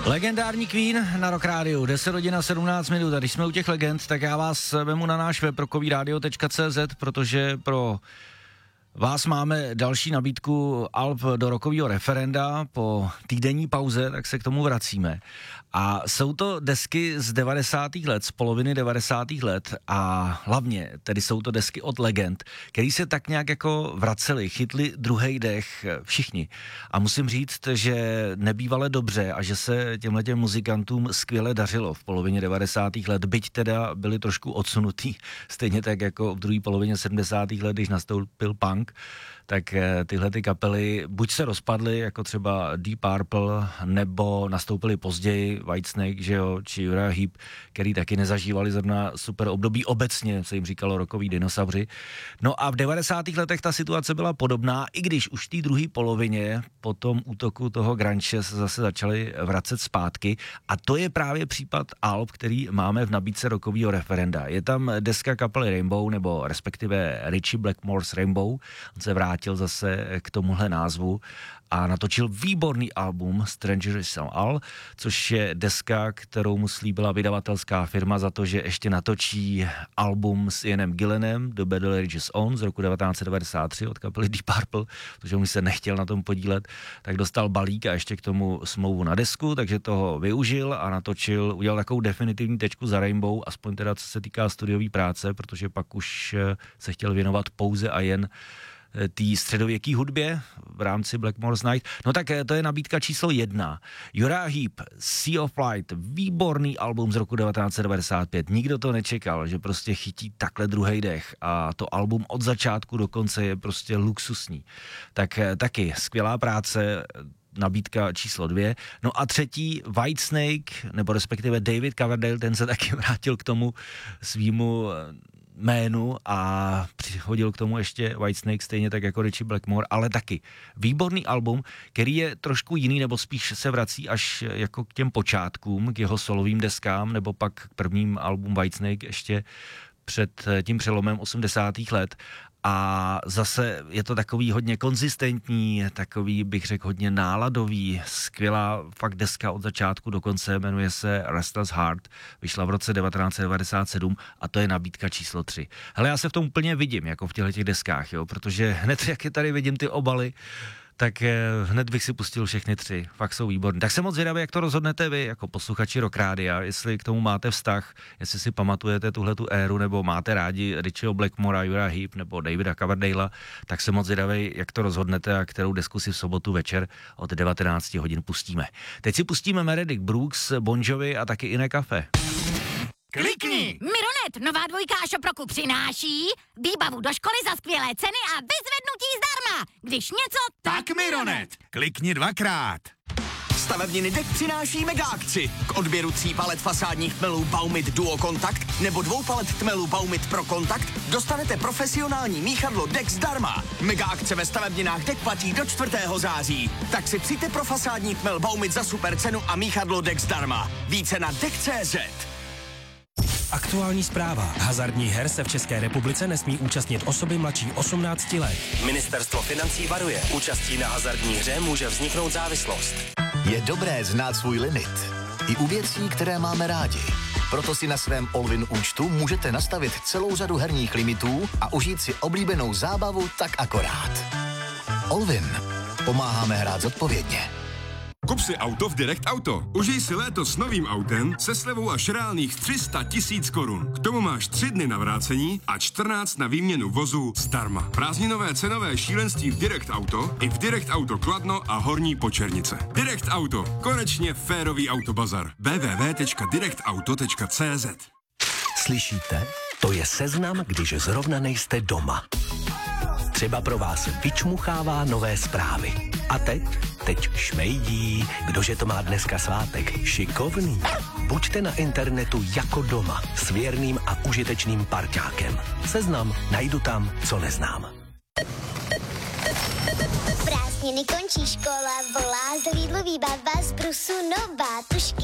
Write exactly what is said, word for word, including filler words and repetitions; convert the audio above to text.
Legendární Queen na Rock Rádiu, deset hodin a sedmnáct minut. A když jsme u těch legend, tak já vás vemu na náš web rockovyradio tečka cé zet, protože pro vás máme další nabídku alb do rockového referenda. Po týdenní pauze, tak se k tomu vracíme. A jsou to desky z devadesátých let, z poloviny devadesátých let a hlavně tedy jsou to desky od legend, který se tak nějak jako vraceli, chytli druhej dech všichni. A musím říct, že nebývale dobře a že se těmhletěm muzikantům skvěle dařilo v polovině devadesátých let, byť teda byli trošku odsunutý, stejně tak jako v druhé polovině sedmdesátých let, když nastoupil punk, tak tyhle ty kapely buď se rozpadly, jako třeba Deep Purple, nebo nastoupily později Whitesnake, že jo, či Uriah Heep, který taky nezažívali zrovna super období, obecně se jim říkalo rockoví dinosauři. No a v devadesátých letech ta situace byla podobná, i když už v té druhé polovině po tom útoku toho grunge se zase začaly vracet zpátky a to je právě případ alb, který máme v nabídce rockového referenda. Je tam deska kapely Rainbow, nebo respektive Ritchie Blackmore's Rainbow, on se vrátil zase k tomuhle názvu a natočil výborný album Stranger is All, což je deska, kterou mu slíbila vydavatelská firma za to, že ještě natočí album s Ianem Gillenem The Battle Rages On z roku devatenáct set devadesát tři od kapely Deep Purple, protože on se nechtěl na tom podílet, tak dostal balík a ještě k tomu smlouvu na desku, takže toho využil a natočil, udělal takovou definitivní tečku za Rainbow, aspoň teda co se týká studiové práce, protože pak už se chtěl věnovat pouze a jen té středověký hudbě v rámci Blackmore's Night. No tak to je nabídka číslo jedna. Uriah Heep, Sea of Light, výborný album z roku devatenáct set devadesát pět. Nikdo to nečekal, že prostě chytí takhle druhej dech a to album od začátku do konce je prostě luxusní. Tak taky skvělá práce, nabídka číslo dvě. No a třetí Whitesnake, nebo respektive David Coverdale, ten se taky vrátil k tomu svýmu jménu a přihodil k tomu ještě Whitesnake, stejně tak jako Ritchie Blackmore, ale taky výborný album, který je trošku jiný, nebo spíš se vrací až jako k těm počátkům, k jeho solovým deskám, nebo pak k prvním album Whitesnake ještě před tím přelomem osmdesátých let. A zase je to takový hodně konzistentní, takový bych řekl hodně náladový, skvělá fakt deska od začátku do konce, jmenuje se Restless Heart, vyšla v roce devatenáct set devadesát sedm a to je nabídka číslo tři. Hele, já se v tom úplně vidím, jako v těchto těch deskách, jo, protože hned jak je tady vidím ty obaly, tak hned bych si pustil všechny tři, fakt jsou výborní. Tak jsem moc zvědavý, jak to rozhodnete vy, jako posluchači Rock Rádia, jestli k tomu máte vztah, jestli si pamatujete tuhletu éru, nebo máte rádi Ritchieho Blackmora, Uriah Heep nebo Davida Coverdalea, tak jsem moc zvědavý, jak to rozhodnete a kterou desku si v sobotu večer od devatenáct hodin pustíme. Teď si pustíme Meredith Brooks, Bon Jovi a taky Iné Café. Klikni! Mironet, nová dvojka a Šoproku přináší výbavu do školy za skvělé ceny a vyzvednutí zdarma. Když něco, tak Mironet. Klikni dvakrát. Stavebniny Dek přináší mega akci. K odběru tří palet fasádních tmelů Baumit Duo Kontakt nebo dvou palet tmelů Baumit Pro Kontakt dostanete profesionální míchadlo Dek zdarma. Mega akce ve stavebninách Dek platí do čtvrtého září. Tak si přijďte pro fasádní tmel Baumit za super cenu a míchadlo Dek zdarma. Více na dek tečka cé zet. Aktuální zpráva. Hazardních her se v České republice nesmí účastnit osoby mladší osmnácti let. Ministerstvo financí varuje. Účastí na hazardní hře může vzniknout závislost. Je dobré znát svůj limit. I u věcí, které máme rádi. Proto si na svém Allwin účtu můžete nastavit celou řadu herních limitů a užít si oblíbenou zábavu tak akorát. Allwin. Pomáháme hrát zodpovědně. Kup si auto v Direct Auto. Užij si léto s novým autem se slevou až reálných tři sta tisíc korun. K tomu máš tři dny na vrácení a čtrnáct na výměnu vozu zdarma. Prázdninové cenové šílenství v Direct Auto i v Direct Auto Kladno a Horní Počernice. Direct Auto. Konečně férový autobazar. w w w tečka direct auto tečka cé zet. Slyšíte? To je seznam, když zrovna nejste doma. Třeba pro vás vyčmuchává nové zprávy. A teď? Teď šmejdí. Kdože to má dneska svátek? Šikovný. Buďte na internetu jako doma s věrným a užitečným parťákem. Seznam najdu tam, co neznám. Prázdniny končí, škola volá, z Lidlu výbava, z Brusu nová tušky.